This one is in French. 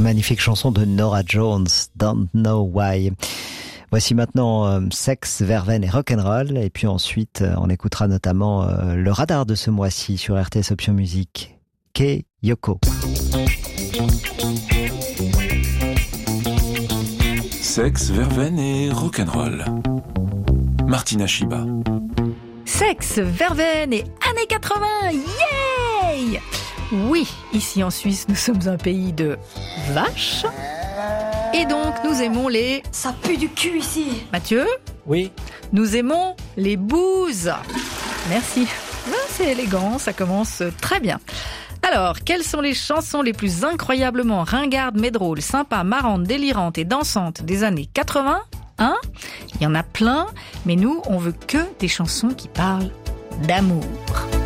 Magnifique chanson de Norah Jones, Don't Know Why. Voici maintenant Sex, Verveine et Rock'n'Roll. Et puis ensuite, on écoutera notamment le radar de ce mois-ci sur RTS Option Musique. Kei Yoko. Sex, Verveine et Rock'n'Roll. Martina Shiba. Sexe, verveine et années 80, yay! Oui, ici en Suisse, nous sommes un pays de vaches. Et donc, nous aimons les... Ça pue du cul ici. Mathieu ? Oui. Nous aimons les bouses. Merci. C'est élégant, ça commence très bien. Alors, quelles sont les chansons les plus incroyablement ringardes mais drôles, sympas, marrantes, délirantes et dansantes des années 80 ? Il y en a plein, mais nous, on veut que des chansons qui parlent d'amour.